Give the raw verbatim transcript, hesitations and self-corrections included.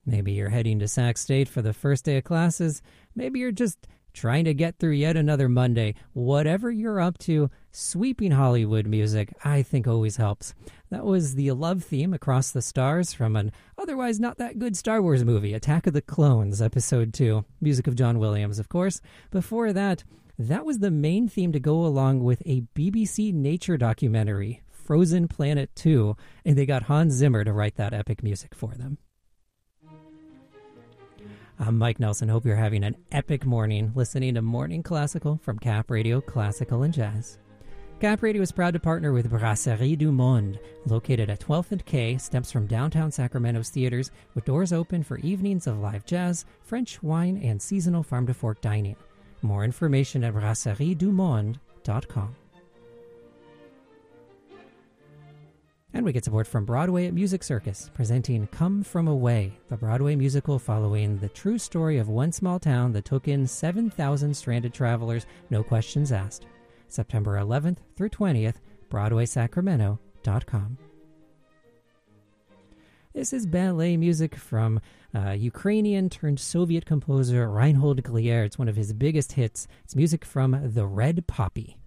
Maybe you're heading to Sac State for the first day of classes. Maybe you're just trying to get through yet another Monday. Whatever you're up to, sweeping Hollywood music, I think, always helps. That was the love theme, Across the Stars, from an otherwise not that good Star Wars movie, Attack of the Clones, Episode two. Music of John Williams, of course. Before that, that was the main theme to go along with a B B C nature documentary, Frozen Planet two, and they got Hans Zimmer to write that epic music for them. I'm Mike Nelson. Hope you're having an epic morning listening to Morning Classical from Cap Radio Classical and Jazz. Cap Radio is proud to partner with Brasserie du Monde, located at twelfth and K, steps from downtown Sacramento's theaters, with doors open for evenings of live jazz, French wine, and seasonal farm-to-fork dining. More information at brasserie du monde dot com. And we get support from Broadway at Music Circus, presenting Come From Away, the Broadway musical following the true story of one small town that took in seven thousand stranded travelers, no questions asked. September eleventh through twentieth, broadway sacramento dot com. This is ballet music from uh, Ukrainian-turned-Soviet composer Reinhold Glier. It's one of his biggest hits. It's music from The Red Poppy.